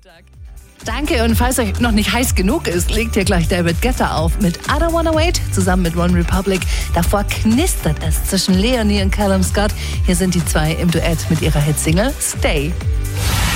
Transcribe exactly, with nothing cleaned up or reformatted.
Danke, und falls euch noch nicht heiß genug ist, legt hier gleich David Guetta auf mit I Don't Wanna Wait zusammen mit One Republic. Davor knistert es zwischen Leonie und Callum Scott. Hier sind die zwei im Duett mit ihrer Hitsingle Stay.